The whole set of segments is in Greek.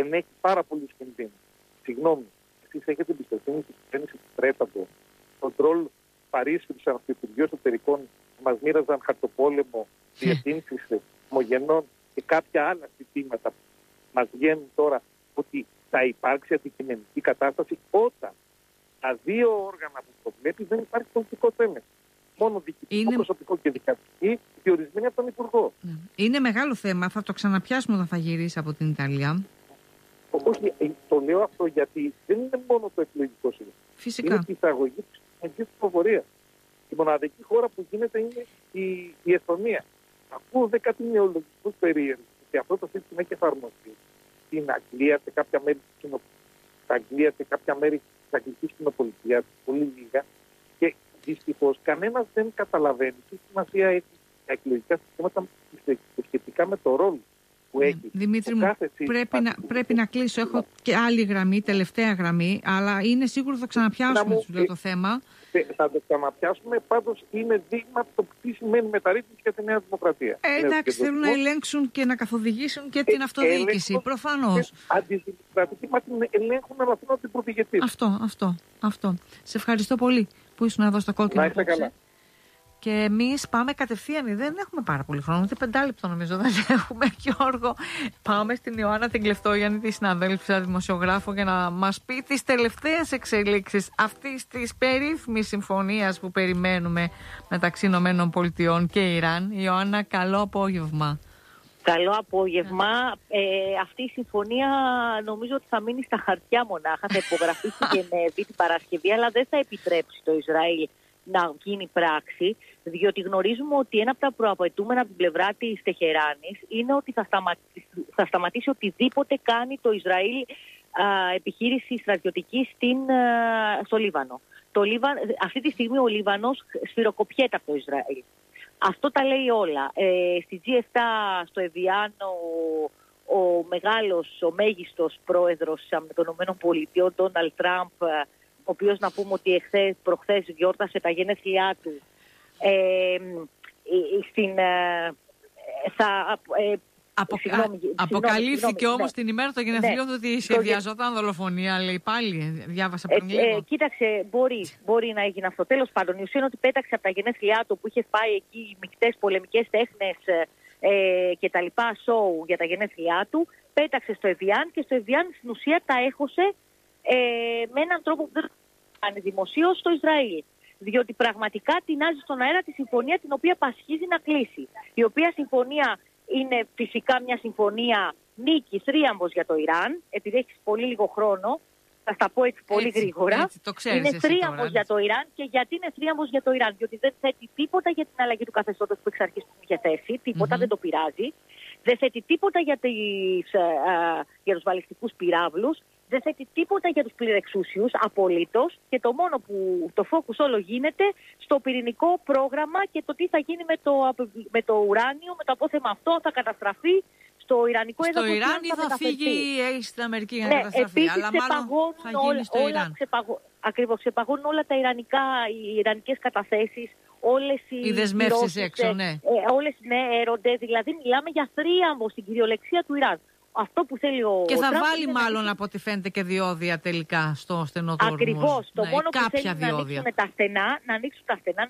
ενέχει πάρα πολλούς κινδύνους. Συγγνώμη, εσείς έχετε εμπιστοσύνη στην κυβέρνηση του Τρέτατο, τον τρόλ παρίσχυψαν στο Υπουργείο Εσωτερικών, μας μοίραζαν χαρτοπόλεμο, διευθύνσεις ομογενών και κάποια άλλα ζητήματα που μας βγαίνουν τώρα ότι θα υπάρξει αντικειμενική κατάσταση όταν τα δύο όργανα που το βλέπει δεν υπάρχει πολιτικό θέμα. Μόνο διοικητικό, προσωπικό και δικαστική, διορισμένοι από τον Υπουργό. Είναι μεγάλο θέμα. Θα το ξαναπιάσουμε όταν θα γυρίσει από την Ιταλία. Όχι, το λέω αυτό γιατί δεν είναι μόνο το εκλογικό σύστημα. Φυσικά. Είναι και η εισαγωγή της κοινωνικής ψηφοφορίας. Η μοναδική χώρα που γίνεται είναι η Εστονία. Ακούω κάτι νεολογικούς περίεργους ότι αυτό το σύστημα έχει εφαρμοστεί στην Αγγλία, σε κάποια μέρη της Αγγλικής Κοινοπολιτείας, πολύ λίγα, και δυστυχώς κανένας δεν καταλαβαίνει τι σημασία έχει τα εκλογικά συστήματα σχετικά με το ρόλο που έχει. Δημήτρη μου, πρέπει να κλείσω. Έχω και άλλη γραμμή, τελευταία γραμμή, αλλά είναι σίγουρο θα ξαναπιάσουμε το θέμα. Θα το ξαναπιάσουμε, πάντως είναι δείγμα το τι σημαίνει μεταρρύθμιση για τη Νέα Δημοκρατία. Εντάξει, θέλουν να ελέγξουν και να καθοδηγήσουν και την αυτοδιοίκηση, προφανώς. Αντιδημοκρατική μα την ελέγχουν, αλλά θέλουν να την προδηγετήσουν. Αυτό. Σε ευχαριστώ πολύ που ήσουν εδώ στο Κόκκινο. Να είστε καλά. Και εμείς πάμε κατευθείαν, δεν έχουμε πάρα πολύ χρόνο, ούτε 5 λεπτό νομίζω δεν έχουμε, Γιώργο. Πάμε στην Ιωάννα την Κλεφτόγιαννη, τη συναδέλφισσα δημοσιογράφο, για να μας πει τις τελευταίες εξελίξεις αυτής της περίφημης συμφωνίας που περιμένουμε μεταξύ ΗΠΑ και Ιράν. Ιωάννα, καλό απόγευμα. Καλό απόγευμα. Αυτή η συμφωνία νομίζω ότι θα μείνει στα χαρτιά μονάχα, θα υπογραφεί στη Γενέβη την Παρασκευή, αλλά δεν θα επιτρέψει το Ισραήλ να γίνει πράξη, διότι γνωρίζουμε ότι ένα από τα προαπαιτούμενα από την πλευρά της Τεχεράνης είναι ότι θα σταματήσει οτιδήποτε κάνει το Ισραήλ επιχείρηση στρατιωτική στο Λίβανο. Αυτή τη στιγμή ο Λίβανος σφυροκοπιέται από το Ισραήλ. Αυτό τα λέει όλα. Στη G7 στο Εβιάν ο μέγιστος πρόεδρος των ΗΠΑ, Ντόναλντ Τραμπ, ο οποίος να πούμε ότι προχθές γιόρτασε τα γενέθλιά του, αποκαλύφθηκε όμως την ημέρα των γενεθλίων ότι σχεδιαζόταν δολοφονία, λέει πάλι. Διάβασα πριν λίγο. Κοίταξε, μπορεί να έγινε αυτό. Τέλος πάντων, η ουσία είναι ότι πέταξε από τα γενέθλιά του που είχε πάει εκεί μεικτές πολεμικές τέχνες και τα λοιπά σοου για τα γενέθλιά του, πέταξε στο Εβιάν και στο Εβιάν στην ουσία τα έχωσε με έναν τρόπο που δεν κάνει δημοσίως στο Ισραήλ. Διότι πραγματικά τεινάζει στον αέρα τη συμφωνία την οποία πασχίζει να κλείσει. Η οποία συμφωνία είναι φυσικά μια συμφωνία νίκης, θρίαμβος για το Ιράν, επειδή έχει πολύ λίγο χρόνο, θα τα πω έτσι πολύ γρήγορα. Είναι θρίαμβος για το Ιράν. Και γιατί είναι θρίαμβος για το Ιράν? Διότι δεν θέτει τίποτα για την αλλαγή του καθεστώτος που εξ αρχής του είχε θέσει, τίποτα, δεν το πειράζει. Δεν θέτει τίποτα για τους βαλιστικούς πυράβλους. Δεν θέτει τίποτα για τους πληρεξούσιους, απολύτως, και το μόνο που το focus όλο γίνεται στο πυρηνικό πρόγραμμα και το τι θα γίνει με το ουράνιο, με το απόθεμα αυτό, θα καταστραφεί στο Ιρανικό έδαφος. Στο Ιράν ή θα φύγει στην Αμερική για να καταστραφεί, αλλά μάλλον θα γίνει στο Ιράν. Ακριβώς, ξεπαγώνουν όλα οι ιρανικές καταθέσεις, όλες οι δεσμεύσεις έξω, όλες έρονται, δηλαδή μιλάμε για θρίαμβο στην κυριολεξία του Ιράν. Αυτό που θέλει και θα βάλει μάλλον από ό,τι φαίνεται και διόδια τελικά στο στενό του ορμuz. Ακριβώς. Το μόνο που θέλει να ανοίξουν τα στενά,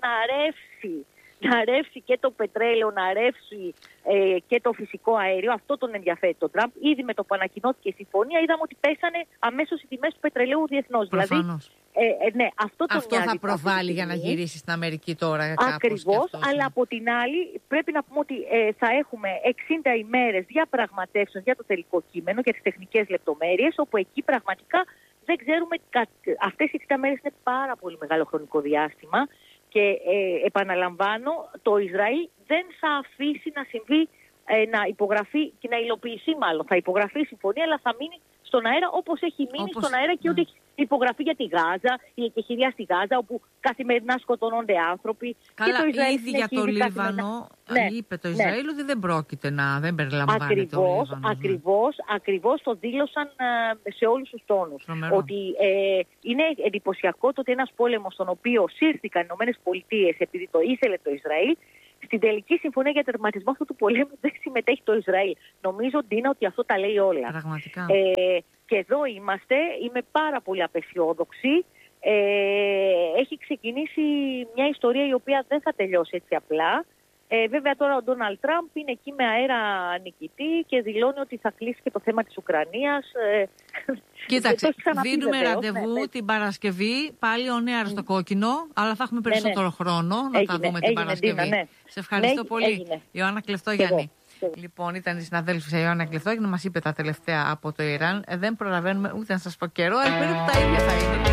να ρεύσει και το πετρέλαιο, να ρεύσει και το φυσικό αέριο. Αυτό τον ενδιαφέρει τον Τραμπ. Ήδη με το που ανακοινώθηκε η συμφωνία είδαμε ότι πέσανε αμέσως οι τιμές του πετρελαίου διεθνώς. Προφανώς. Δηλαδή, αυτό θα προβάλλει για να γυρίσει στην Αμερική τώρα. Ακριβώς, αλλά από την άλλη πρέπει να πούμε ότι θα έχουμε 60 ημέρες διαπραγματεύσεων για το τελικό κείμενο, για τις τεχνικές λεπτομέρειες, όπου εκεί πραγματικά δεν ξέρουμε. Αυτές οι 60 μέρες είναι πάρα πολύ μεγάλο χρονικό διάστημα και επαναλαμβάνω, το Ισραήλ δεν θα αφήσει να συμβεί, να υπογραφεί και να υλοποιηθεί μάλλον. Θα υπογραφεί η συμφωνία, αλλά θα μείνει στον αέρα όπως έχει μείνει στον αέρα και ό,τι έχει υπογραφεί για τη Γάζα, η εκεχηρία στη Γάζα, όπου καθημερινά σκοτώνονται άνθρωποι. Καλά, και το Ισραήλ ήδη για το Λίβανο είπε το Ισραήλ ότι δεν πρόκειται δεν περιλαμβάνεται το Λίβανο. Ακριβώς το δήλωσαν σε όλους τους τόνους. Ότι είναι εντυπωσιακό το ότι ένας πόλεμος στον οποίο σύρθηκαν οι ΗΠΑ επειδή το ήθελε το Ισραήλ, Στην τελική συμφωνία για τερματισμό αυτού του πολέμου δεν συμμετέχει το Ισραήλ. Νομίζω, Ντίνα, ότι αυτό τα λέει όλα. Πραγματικά. Και εδώ είμαστε. Είμαι πάρα πολύ απεσιόδοξη. Έχει ξεκινήσει μια ιστορία η οποία δεν θα τελειώσει έτσι απλά. Βέβαια τώρα ο Ντόναλντ Τραμπ είναι εκεί με αέρα νικητή και δηλώνει ότι θα κλείσει και το θέμα της Ουκρανίας. Κοίταξε, δίνουμε ραντεβού την Παρασκευή, πάλι ο νέαρος στο κόκκινο, αλλά θα έχουμε περισσότερο χρόνο να τα δούμε την Παρασκευή. Σε ευχαριστώ πολύ. Ιωάννα Κλεφτόγιαννη. Λοιπόν, ήταν η συναδέλφισσα Ιωάννα Κλεφτόγιαννη, μας είπε τα τελευταία από το Ιράν. Δεν προλαβαίνουμε ούτε να σας πω καιρό, αλλά περίπου τα ίδια θα είναι.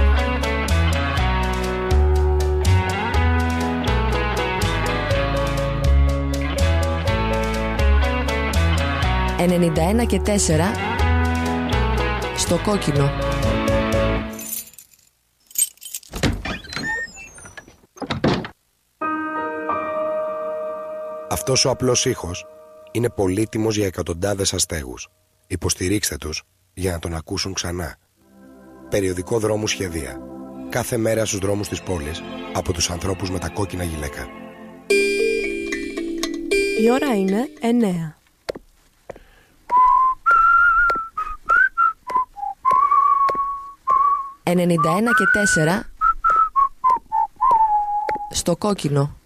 91 και 4 στο κόκκινο. Αυτός ο απλός ήχος είναι πολύτιμος για εκατοντάδες αστέγους. Υποστηρίξτε τους για να τον ακούσουν ξανά. Περιοδικό Δρόμου Σχεδία. Κάθε μέρα στους δρόμους της πόλης από τους ανθρώπους με τα κόκκινα γυλαίκα. Η ώρα είναι 9. 91 και 4 στο κόκκινο.